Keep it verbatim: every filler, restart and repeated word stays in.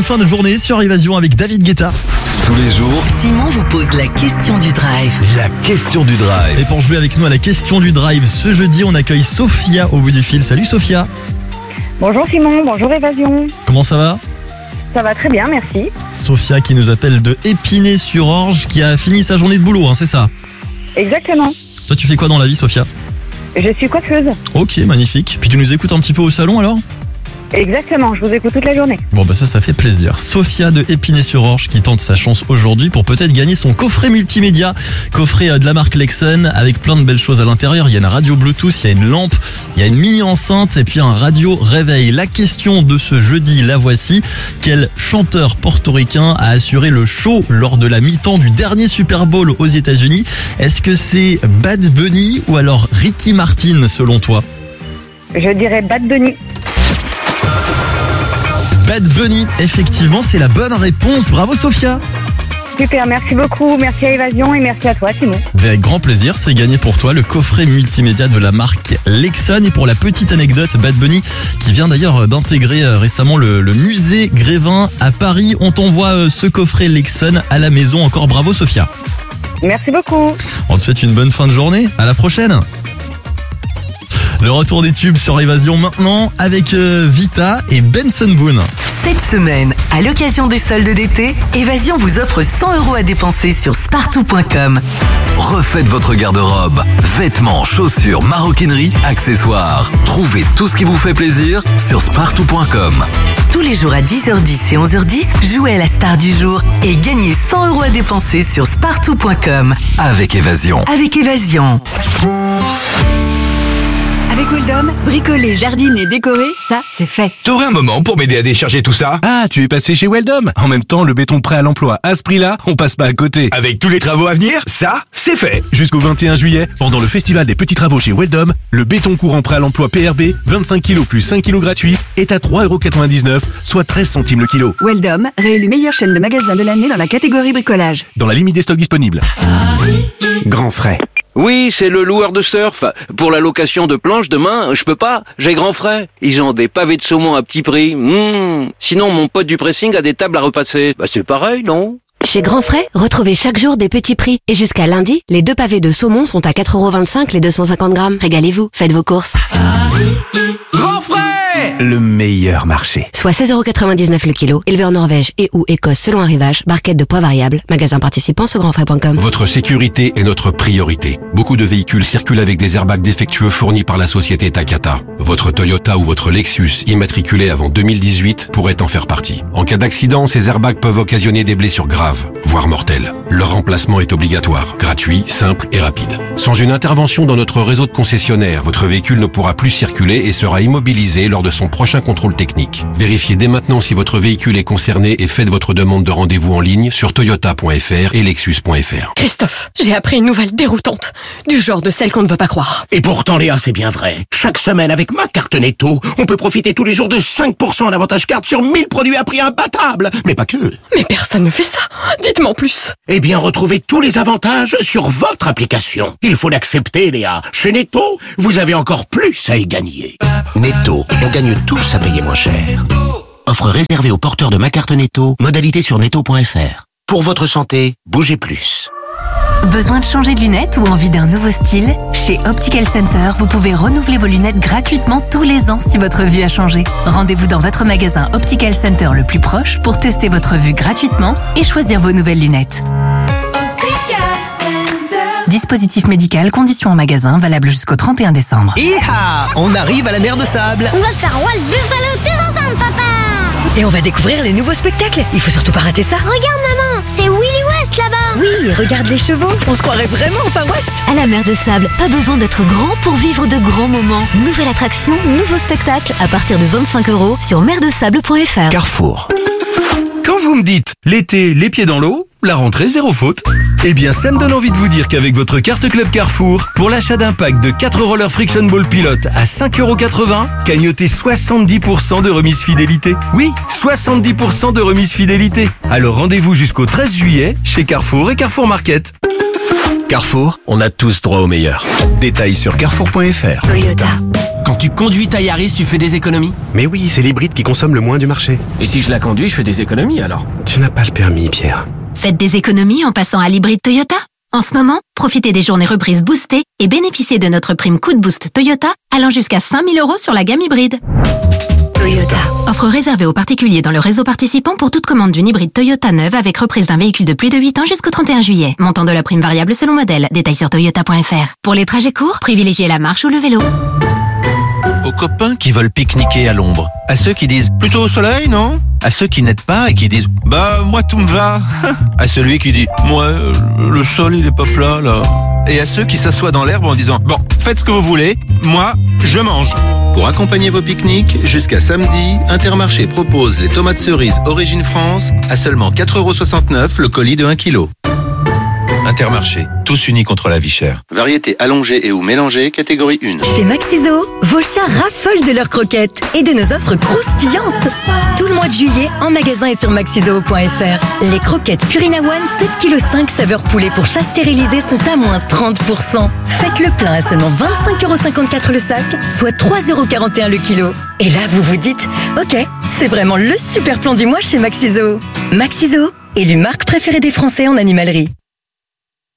fin de journée sur Évasion avec David Guetta. Tous les jours, Simon vous pose la question du drive. la question du drive. Et pour jouer avec nous à la question du drive, ce jeudi, on accueille Sophia au bout du fil. Salut Sophia. Bonjour Simon, bonjour Évasion. Comment ça va? Ça va très bien, merci. Sophia qui nous appelle de Épinay-sur-Orge, qui a fini sa journée de boulot, hein, c'est ça? Exactement. Toi, tu fais quoi dans la vie, Sophia? Je suis coiffeuse. Ok, magnifique. Puis tu nous écoutes un petit peu au salon alors? Exactement, je vous écoute toute la journée. Bon bah ça, ça fait plaisir. Sophia de Épinay-sur-Orge qui tente sa chance aujourd'hui pour peut-être gagner son coffret multimédia. Coffret de la marque Lexon avec plein de belles choses à l'intérieur. Il y a une radio Bluetooth, il y a une lampe, il y a une mini enceinte et puis un radio réveil. La question de ce jeudi, la voici. Quel chanteur portoricain a assuré le show lors de la mi-temps du dernier Super Bowl aux États-Unis? Est-ce que c'est Bad Bunny ou alors Ricky Martin selon toi? Je dirais Bad Bunny. Bad Bunny, effectivement, c'est la bonne réponse. Bravo Sophia. Super, merci beaucoup. Merci à Évasion et merci à toi Simon. Avec grand plaisir, c'est gagné pour toi le coffret multimédia de la marque Lexon. Et pour la petite anecdote, Bad Bunny qui vient d'ailleurs d'intégrer récemment le, le musée Grévin à Paris. On t'envoie ce coffret Lexon à la maison. Encore bravo Sophia. Merci beaucoup. On te souhaite une bonne fin de journée. À la prochaine. Le retour des tubes sur Évasion maintenant avec euh, Vita et Benson Boone. Cette semaine, à l'occasion des soldes d'été, Évasion vous offre cent euros à dépenser sur spartou point com. Refaites votre garde-robe. Vêtements, chaussures, maroquinerie, accessoires. Trouvez tout ce qui vous fait plaisir sur spartou point com. Tous les jours à dix heures dix et onze heures dix, jouez à la star du jour et gagnez cent euros à dépenser sur spartou point com. Avec Évasion. Avec Évasion. Avec Weldom, bricoler, jardiner, décorer, ça, c'est fait. T'aurais un moment pour m'aider à décharger tout ça? Ah, tu es passé chez Weldom. En même temps, le béton prêt à l'emploi. À ce prix-là, on passe pas à côté. Avec tous les travaux à venir, ça, c'est fait. Jusqu'au vingt et un juillet, pendant le festival des petits travaux chez Weldom, le béton courant prêt à l'emploi P R B, vingt-cinq kilos plus cinq kilos gratuits, est à trois euros quatre-vingt-dix-neuf, soit treize centimes le kilo. Weldom, réélu meilleure chaîne de magasins de l'année dans la catégorie bricolage. Dans la limite des stocks disponibles. Grand frais. Oui, c'est le loueur de surf. Pour la location de planches demain, je peux pas, j'ai grand frais. Ils ont des pavés de saumon à petit prix. Mmh. Sinon, mon pote du pressing a des tables à repasser. Bah c'est pareil, non? Chez Grand Frais, retrouvez chaque jour des petits prix. Et jusqu'à lundi, les deux pavés de saumon sont à quatre euros vingt-cinq les deux cent cinquante grammes. Régalez-vous, faites vos courses. Grand frais! Le meilleur marché. Soit seize euros quatre-vingt-dix-neuf le kilo, élevé en Norvège et ou Écosse selon arrivage, barquette de poids variable, magasin participant sur grand frais point com. Votre sécurité est notre priorité. Beaucoup de véhicules circulent avec des airbags défectueux fournis par la société Takata. Votre Toyota ou votre Lexus immatriculé avant deux mille dix-huit pourrait en faire partie. En cas d'accident, ces airbags peuvent occasionner des blessures graves, voire mortelles. Leur remplacement est obligatoire, gratuit, simple et rapide. Sans une intervention dans notre réseau de concessionnaires, votre véhicule ne pourra plus circuler et sera immobilisé lors de son prochain contrôle technique. Vérifiez dès maintenant si votre véhicule est concerné et faites votre demande de rendez-vous en ligne sur toyota point f r et lexus point f r. Christophe, j'ai appris une nouvelle déroutante, du genre de celle qu'on ne veut pas croire. Et pourtant Léa, c'est bien vrai. Chaque semaine avec ma carte Netto, on peut profiter tous les jours de cinq pour cent en avantage carte sur mille produits à prix imbattable. Mais pas que. Mais personne ne fait ça. Dites-moi en plus. Eh bien, retrouvez tous les avantages sur votre application. Il faut l'accepter, Léa. Chez Netto, vous avez encore plus à y gagner. Netto, on gagne tous à payer moins cher. Offre réservée aux porteurs de ma carte Netto, modalité sur netto point f r. Pour votre santé, bougez plus. Besoin de changer de lunettes ou envie d'un nouveau style? Chez Optical Center, vous pouvez renouveler vos lunettes gratuitement tous les ans si votre vue a changé. Rendez-vous dans votre magasin Optical Center le plus proche pour tester votre vue gratuitement et choisir vos nouvelles lunettes. Dispositif médical, conditions en magasin, valable jusqu'au trente et un décembre. Hi-ha! On arrive à la mer de Sable. On va faire Walt Buffalo tous ensemble, papa! Et on va découvrir les nouveaux spectacles. Il faut surtout pas rater ça. Regarde, maman, c'est Willy West là-bas! Oui, regarde les chevaux. On se croirait vraiment au Far West. À la mer de Sable, pas besoin d'être grand pour vivre de grands moments. Nouvelle attraction, nouveau spectacle, à partir de vingt-cinq euros sur mer de sable point f r. Carrefour. Quand vous me dites l'été, les pieds dans l'eau, la rentrée zéro faute, eh bien ça me donne envie de vous dire qu'avec votre carte Club Carrefour, pour l'achat d'un pack de quatre rollers Friction Ball Pilote à cinq euros quatre-vingts, cagnotez soixante-dix pour cent de remise fidélité. Oui, soixante-dix pour cent de remise fidélité. Alors rendez-vous jusqu'au treize juillet chez Carrefour et Carrefour Market. Carrefour, on a tous droit au meilleur. Détails sur carrefour point f r. Toyota. Quand tu conduis ta Yaris, tu fais des économies? Mais oui, c'est l'hybride qui consomme le moins du marché. Et si je la conduis, je fais des économies alors? Tu n'as pas le permis, Pierre. Faites des économies en passant à l'hybride Toyota. En ce moment, profitez des journées reprises boostées et bénéficiez de notre prime coup de boost Toyota allant jusqu'à cinq mille euros sur la gamme hybride. Toyota. Offre réservée aux particuliers dans le réseau participant pour toute commande d'une hybride Toyota neuve avec reprise d'un véhicule de plus de huit ans jusqu'au trente et un juillet. Montant de la prime variable selon modèle. Détails sur toyota point f r. Pour les trajets courts, privilégiez la marche ou le vélo. Aux copains qui veulent pique-niquer à l'ombre. À ceux qui disent « plutôt au soleil, non ?» À ceux qui n'aident pas et qui disent « bah, moi tout me va !» À celui qui dit « moi, le sol il est pas plat là !» Et à ceux qui s'assoient dans l'herbe en disant « bon, faites ce que vous voulez, moi, je mange !» Pour accompagner vos pique-niques, jusqu'à samedi, Intermarché propose les tomates cerises Origine France à seulement quatre euros soixante-neuf le colis de un kilo. Intermarché, tous unis contre la vie chère. Variété allongée et ou mélangée, catégorie un. Chez Maxiso, vos chats raffolent de leurs croquettes et de nos offres croustillantes. Tout le mois de juillet, en magasin et sur maxiso point f r. Les croquettes Purina One sept virgule cinq kilos saveur poulet pour chat stérilisé sont à moins trente pour cent. Faites le plein à seulement vingt-cinq euros cinquante-quatre le sac, soit trois euros quarante et un le kilo. Et là, vous vous dites, ok, c'est vraiment le super plan du mois chez Maxiso. Maxiso, élu marque préférée des Français en animalerie.